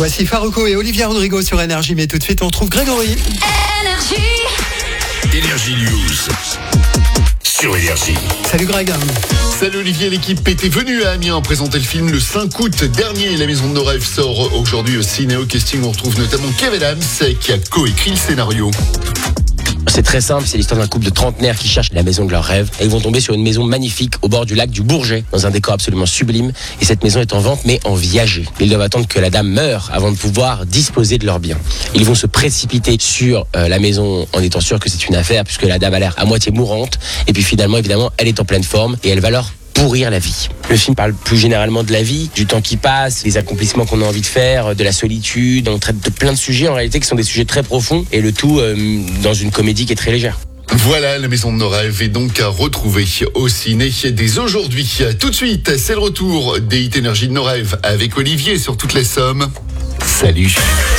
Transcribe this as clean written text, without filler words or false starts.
Voici Faruko et Olivia Rodrigo sur Énergie, mais tout de suite on retrouve Grégory. Énergie News sur Énergie. Salut Greg. Salut Olivier, l'équipe était venue à Amiens présenter le film le 5 août dernier. La Maison de nos rêves sort aujourd'hui au ciné. Au casting, on retrouve notamment Kev Adams qui a coécrit le scénario. C'est très simple, c'est l'histoire d'un couple de trentenaires qui cherchent la maison de leurs rêves. Et ils vont tomber sur une maison magnifique au bord du lac du Bourget, dans un décor absolument sublime. Et cette maison est en vente, mais en viager. Ils doivent attendre que la dame meure avant de pouvoir disposer de leurs biens. Ils vont se précipiter sur la maison en étant sûrs que c'est une affaire, puisque la dame a l'air à moitié mourante. Et puis finalement, évidemment, elle est en pleine forme et elle va leur pourrir la vie. Le film parle plus généralement de la vie, du temps qui passe, des accomplissements qu'on a envie de faire, de la solitude. On traite de plein de sujets en réalité qui sont des sujets très profonds et le tout dans une comédie qui est très légère. Voilà, La Maison de nos rêves est donc à retrouver au ciné dès aujourd'hui. Tout de suite, c'est le retour des hits Énergie de nos rêves avec Olivier sur toutes les sommes. Salut.